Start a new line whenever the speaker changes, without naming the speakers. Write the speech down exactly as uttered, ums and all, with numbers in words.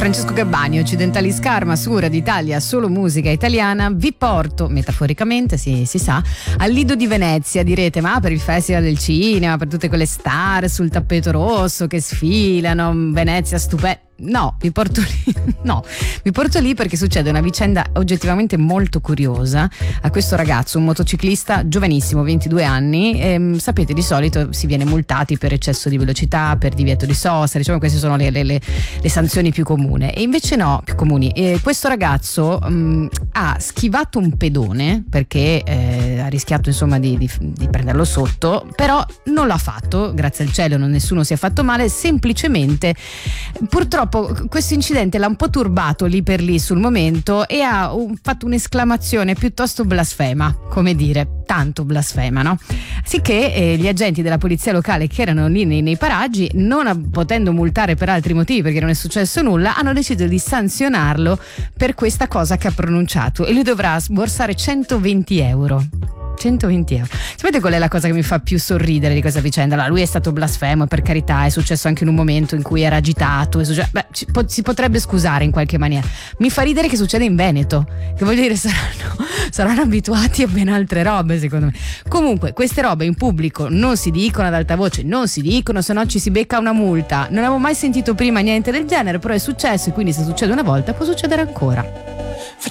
Francesco Gabbani, Occidentali Scarma su Radio Italia, solo musica italiana. Vi porto, metaforicamente si, si sa, al Lido di Venezia. Direte, ma per il Festival del Cinema, per tutte quelle star sul tappeto rosso che sfilano, Venezia stupenda. No, vi porto lì. No, vi porto lì perché succede una vicenda oggettivamente molto curiosa a questo ragazzo, un motociclista giovanissimo, ventidue anni. E, sapete, di solito si viene multati per eccesso di velocità, per divieto di sosta, diciamo queste sono le, le, le, le sanzioni più comuni. E invece no, più comuni. E questo ragazzo mh, ha schivato un pedone perché eh, ha rischiato insomma di, di, di prenderlo sotto, però non l'ha fatto, grazie al cielo, non, nessuno si è fatto male, semplicemente purtroppo questo incidente l'ha un po' turbato lì per lì sul momento e ha un, fatto un'esclamazione piuttosto blasfema, come dire, tanto blasfema, no? Sicché eh, gli agenti della polizia locale che erano lì nei, nei paraggi, non potendo multare per altri motivi perché non è successo nulla, hanno deciso di sanzionarlo per questa cosa che ha pronunciato e lui dovrà sborsare centoventi euro. centoventi euro. Sapete qual è la cosa che mi fa più sorridere di questa vicenda? Allora, lui è stato blasfemo, per carità, è successo anche in un momento in cui era agitato, è successo, beh, ci, po- si potrebbe scusare in qualche maniera. Mi fa ridere che succede in Veneto, che voglio dire saranno, saranno abituati a ben altre robe, secondo me. Comunque, queste robe in pubblico non si dicono ad alta voce, non si dicono, se no ci si becca una multa. Non avevo mai sentito prima niente del genere, però è successo e quindi se succede una volta può succedere ancora.